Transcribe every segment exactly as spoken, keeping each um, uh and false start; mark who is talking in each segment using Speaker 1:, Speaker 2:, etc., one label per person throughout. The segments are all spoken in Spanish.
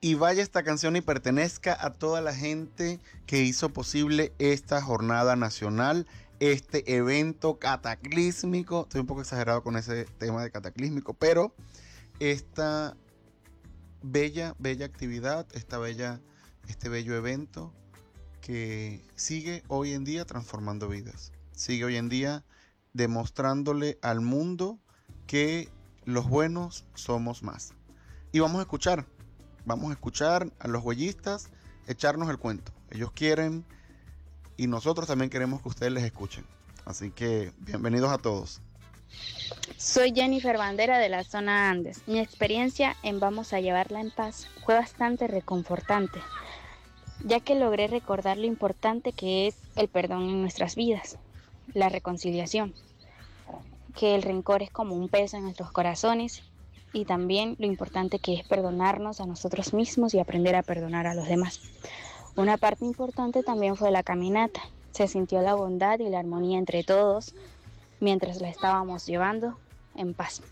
Speaker 1: Y vaya esta canción y pertenezca a toda la gente que hizo posible esta jornada nacional, este evento cataclísmico. Estoy un poco exagerado con ese tema de cataclísmico, pero esta bella, bella actividad, esta bella, este bello evento que sigue hoy en día transformando vidas. Sigue hoy en día demostrándole al mundo que los buenos somos más. Y vamos a escuchar. Vamos a escuchar a los huellistas echarnos el cuento. Ellos quieren y nosotros también queremos que ustedes les escuchen. Así que bienvenidos a todos.
Speaker 2: Soy Jennifer Bandera de la zona Andes. Mi experiencia en Vamos a Llevarla en Paz fue bastante reconfortante, ya que logré recordar lo importante que es el perdón en nuestras vidas, la reconciliación, que el rencor es como un peso en nuestros corazones, y también lo importante que es perdonarnos a nosotros mismos y aprender a perdonar a los demás. Una parte importante también fue la caminata. Se sintió la bondad y la armonía entre todos mientras la estábamos llevando en paz.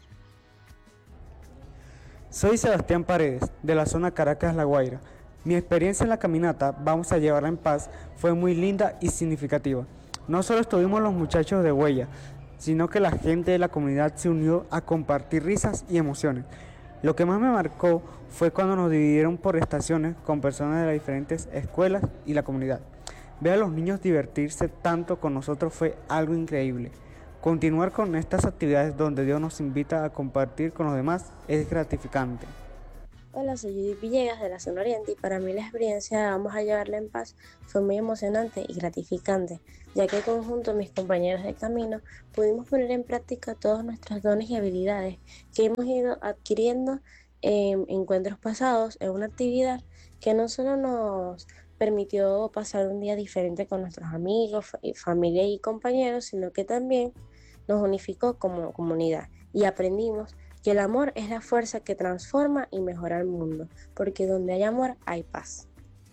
Speaker 3: Soy Sebastián Paredes, de la zona Caracas, La Guaira. Mi experiencia en la caminata Vamos a Llevarla en Paz fue muy linda y significativa. No solo estuvimos los muchachos de Huella, sino que la gente de la comunidad se unió a compartir risas y emociones. Lo que más me marcó fue cuando nos dividieron por estaciones con personas de las diferentes escuelas y la comunidad. Ver a los niños divertirse tanto con nosotros fue algo increíble. Continuar con estas actividades donde Dios nos invita a compartir con los demás es gratificante.
Speaker 4: Hola, soy Judith Villegas de la zona oriente y para mí la experiencia de Vamos a Llevarla en Paz fue muy emocionante y gratificante, ya que conjunto a mis compañeros de camino pudimos poner en práctica todos nuestros dones y habilidades que hemos ido adquiriendo en encuentros pasados en una actividad que no solo nos permitió pasar un día diferente con nuestros amigos, familia y compañeros, sino que también nos unificó como comunidad y aprendimos que el amor es la fuerza que transforma y mejora el mundo, porque donde hay amor hay paz.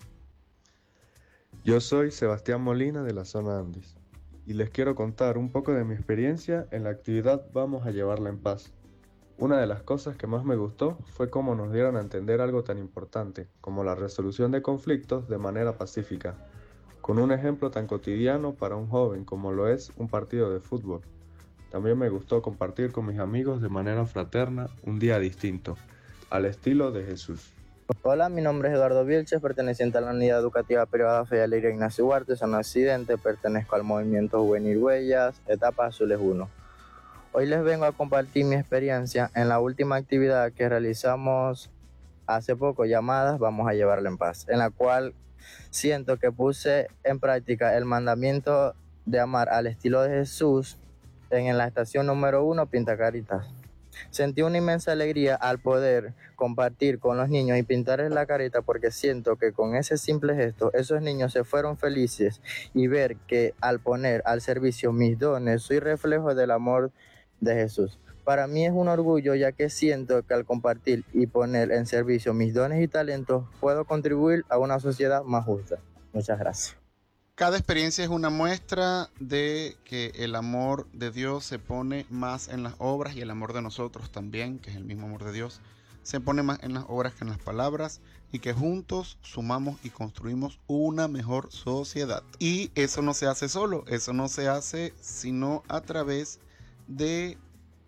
Speaker 5: Yo soy Sebastián Molina de la zona Andes y les quiero contar un poco de mi experiencia en la actividad Vamos a Llevarla en Paz. Una de las cosas que más me gustó fue cómo nos dieron a entender algo tan importante como la resolución de conflictos de manera pacífica, con un ejemplo tan cotidiano para un joven como lo es un partido de fútbol. También me gustó compartir con mis amigos de manera fraterna un día distinto, al estilo de Jesús.
Speaker 6: Hola, mi nombre es Eduardo Vilches, perteneciente a la Unidad Educativa Privada Fe y Alegría Ignacio Huarte, zona Occidente, pertenezco al Movimiento Juvenil Huellas, etapa Azules uno. Hoy les vengo a compartir mi experiencia en la última actividad que realizamos hace poco, llamadas Vamos a Llevarla en Paz, en la cual siento que puse en práctica el mandamiento de amar al estilo de Jesús en la estación número uno, Pintacaritas. Sentí una inmensa alegría al poder compartir con los niños y pintarles la carita, porque siento que con ese simple gesto esos niños se fueron felices, y ver que al poner al servicio mis dones soy reflejo del amor de Jesús. Para mí es un orgullo, ya que siento que al compartir y poner en servicio mis dones y talentos puedo contribuir a una sociedad más justa. Muchas gracias.
Speaker 1: Cada experiencia es una muestra de que el amor de Dios se pone más en las obras, y el amor de nosotros también, que es el mismo amor de Dios, se pone más en las obras que en las palabras, y que juntos sumamos y construimos una mejor sociedad. Y eso no se hace solo, eso no se hace sino a través de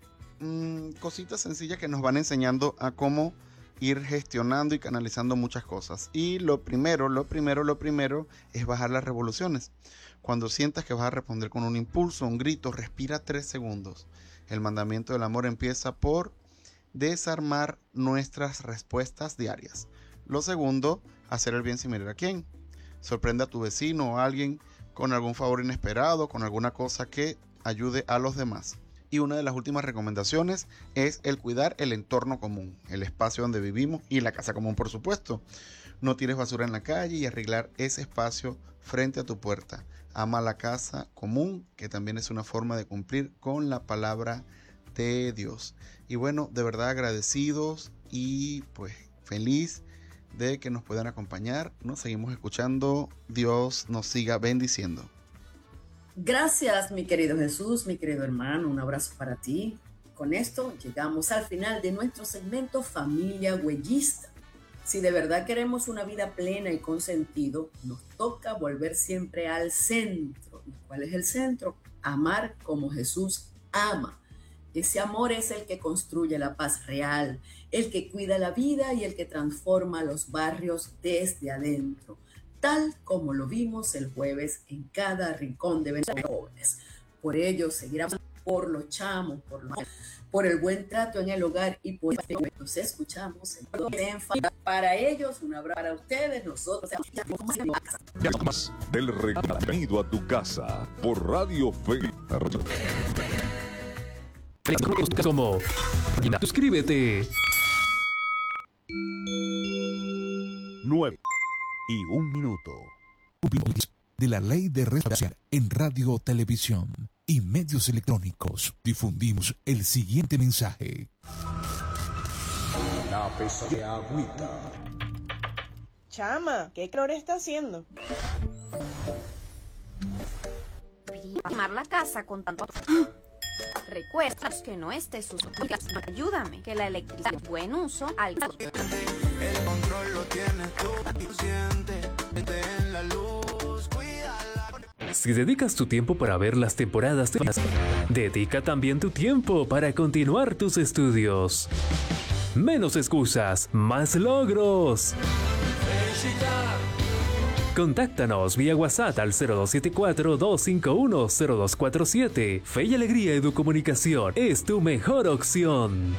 Speaker 1: mmm, cositas sencillas que nos van enseñando a cómo ir gestionando y canalizando muchas cosas. Y lo primero, lo primero, lo primero es bajar las revoluciones. Cuando sientas que vas a responder con un impulso, un grito, respira tres segundos. El mandamiento del amor empieza por desarmar nuestras respuestas diarias. Lo segundo, hacer el bien sin mirar a quién. Sorprende a tu vecino o a alguien con algún favor inesperado, con alguna cosa que ayude a los demás. Y una de las últimas recomendaciones es el cuidar el entorno común, el espacio donde vivimos y la casa común, por supuesto. No tires basura en la calle y arreglar ese espacio frente a tu puerta. Ama la casa común, que también es una forma de cumplir con la palabra de Dios. Y bueno, de verdad agradecidos y pues feliz de que nos puedan acompañar. Nos seguimos escuchando. Dios nos siga bendiciendo.
Speaker 7: Gracias, mi querido Jesús, mi querido hermano, un abrazo para ti. Con esto llegamos al final de nuestro segmento Familia Huellista. Si de verdad queremos una vida plena y con sentido, nos toca volver siempre al centro. ¿Y cuál es el centro? Amar como Jesús ama. Ese amor es el que construye la paz real, el que cuida la vida y el que transforma los barrios desde adentro, tal como lo vimos el jueves en cada rincón de Venezuela jóvenes. Por ello, seguiremos por los chamos, por, los, por el buen trato en el hogar y por nos escuchamos en para ellos, un abrazo para ustedes, nosotros
Speaker 8: Más del recorrido a tu casa por Radio Fe.
Speaker 9: Como suscríbete.
Speaker 8: Nueve y un minuto.
Speaker 10: De la ley de red social en radio, televisión y medios electrónicos, difundimos el siguiente mensaje.
Speaker 11: La pesadilla agüita.
Speaker 12: Chama, ¿qué calor está haciendo?
Speaker 13: Quemar la casa con tanto... Recuerda que no estés usando. Ayúdame, que la electricidad es buen uso al...
Speaker 14: El control lo tienes tú, siente en la luz, cuídala.
Speaker 9: Si dedicas tu tiempo para ver las temporadas, dedica también tu tiempo para continuar tus estudios. Menos excusas, más logros. Contáctanos vía WhatsApp al cero dos siete cuatro, dos cinco uno, cero dos cuatro siete. Fe y Alegría Educomunicación es tu mejor opción.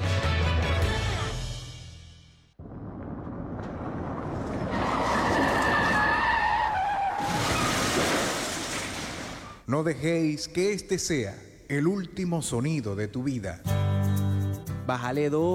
Speaker 15: No dejéis que este sea el último sonido de tu vida.
Speaker 16: Bájale dos.